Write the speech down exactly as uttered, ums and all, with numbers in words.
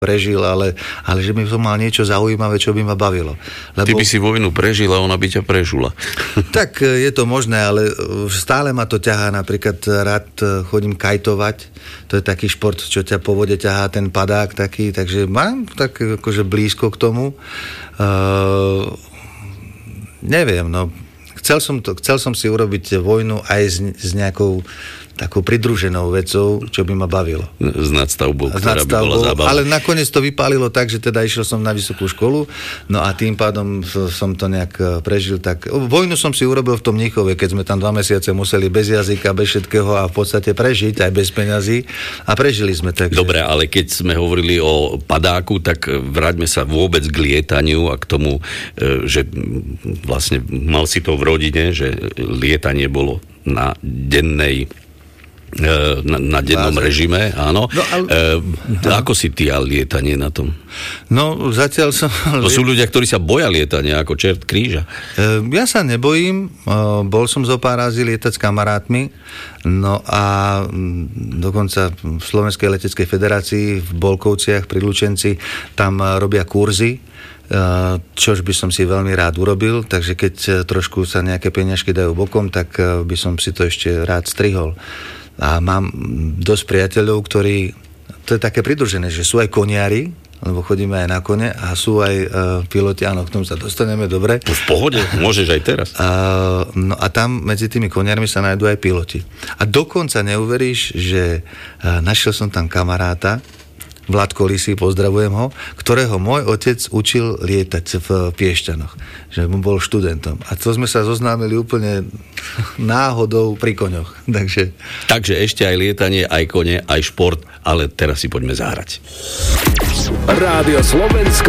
prežil, ale, ale že by som mal niečo zaujímavé, čo by ma bavilo. Lebo... Ty by si vojnu prežil a ona by ťa prežula. Tak je to možné, ale stále ma to ťahá. Napríklad rád chodím kajtovať. To je taký šport, čo ťa po vode ťahá ten padák taký, takže mám tak akože blízko k tomu. Uh, neviem, no. Chcel som, to, chcel som si urobiť vojnu aj s, s nejakou takou pridruženou vecou, čo by ma bavilo. S nadstavbou, ktorá by bola zábava. Ale nakoniec to vypálilo tak, že teda išiel som na vysokú školu, no a tým pádom som to nejak prežil. Tak vojnu som si urobil v tom Mníchove, keď sme tam dva mesiace museli bez jazyka, bez všetkého a v podstate prežiť, aj bez peňazí. A prežili sme tak. Dobre, ale keď sme hovorili o padáku, tak vráťme sa vôbec k lietaniu a k tomu, že vlastne mal si to v rodine, že lietanie bolo na dennej Na, na dennom Váze. režime, áno. No, ale... e, ako si ty a lietanie na tom? No, zatiaľ som... To sú ľudia, ktorí sa boja lietania, ako čert kríža. E, ja sa nebojím. E, bol som zo pár razy lietať s kamarátmi. No a dokonca v Slovenskej leteckej federácii v Bolkovciach pri Lučenci tam robia kurzy, čož by som si veľmi rád urobil, takže keď trošku sa nejaké peňažky dajú bokom, tak by som si to ešte rád strihol. A mám dosť priateľov, ktorí, to je také pridružené, že sú aj koniari, lebo chodíme aj na kone a sú aj uh, piloti, áno, k tomu sa dostaneme, dobre. V pohode, môžeš aj teraz. Uh, no a tam medzi tými koniarmi sa nájdú aj piloti. A dokonca neuveríš, že uh, našiel som tam kamaráta, Vladko Lisý, pozdravujem ho, ktorého môj otec učil lietať v Piešťanoch, že mu bol študentom. A to sme sa zoznámili úplne náhodou pri koňoch. Takže... Takže ešte aj lietanie, aj kone, aj šport, ale teraz si poďme zahrať. Rádio Slovensko